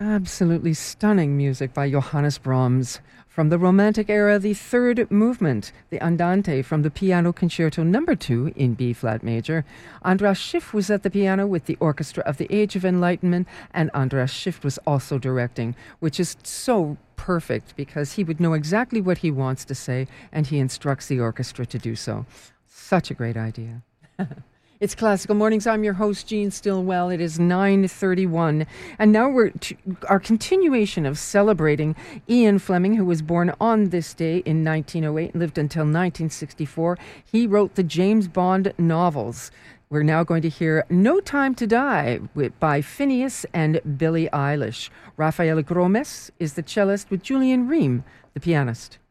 Absolutely stunning music by Johannes Brahms. From the Romantic era, the third movement, the Andante from the Piano Concerto No. 2 in B-flat major. Andras Schiff was at the piano with the Orchestra of the Age of Enlightenment, and Andras Schiff was also directing, which is so perfect because he would know exactly what he wants to say, and he instructs the orchestra to do so. Such a great idea. It's Classical Mornings. I'm your host, Jean Stillwell. It is 9:31. And now we're our continuation of celebrating Ian Fleming, who was born on this day in 1908 and lived until 1964. He wrote the James Bond novels. We're now going to hear No Time to Die by Phineas and Billie Eilish. Rafael Gromes is the cellist with Julian Ream, the pianist.